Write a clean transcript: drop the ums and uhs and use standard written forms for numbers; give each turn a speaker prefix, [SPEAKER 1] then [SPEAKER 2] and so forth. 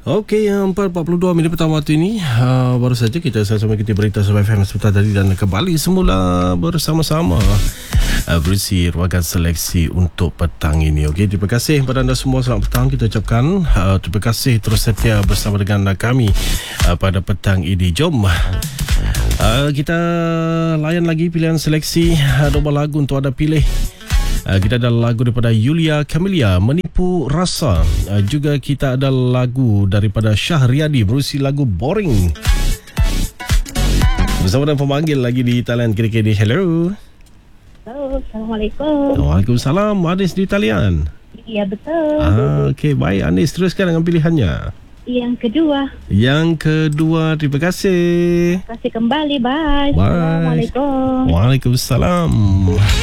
[SPEAKER 1] Okey, 4.42 minit pertama waktu ini. Baru saja kita sama-sama kita berita Surabaya FM sebentar tadi dan kembali semula bersama-sama berisi ruangan seleksi untuk petang ini. Okey, terima kasih kepada anda semua. Selamat petang kita ucapkan. Terima kasih terus setia bersama dengan kami pada petang ini. Jom kita layan lagi pilihan seleksi nombor lagu untuk anda pilih. Kita ada lagu daripada Yulia Camelia, Menipu Rasa. Juga kita ada lagu daripada Syahriadi, berusi lagu Boring. Bersama dengan pemanggil lagi di talian kini. Hello.
[SPEAKER 2] Halo, Assalamualaikum.
[SPEAKER 1] Waalaikumsalam. Anis di talian.
[SPEAKER 2] Iya, betul.
[SPEAKER 1] Okey, baik Anis, teruskan dengan pilihannya.
[SPEAKER 2] Yang kedua.
[SPEAKER 1] Terima kasih.
[SPEAKER 2] Terima kasih kembali. Bye.
[SPEAKER 1] Bye.
[SPEAKER 2] Assalamualaikum.
[SPEAKER 1] Waalaikumsalam.